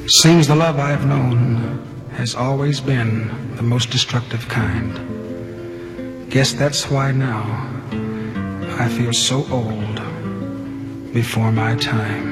Seems the love I've known has always been the most destructive kind. Guess that's why now I feel so old before my time.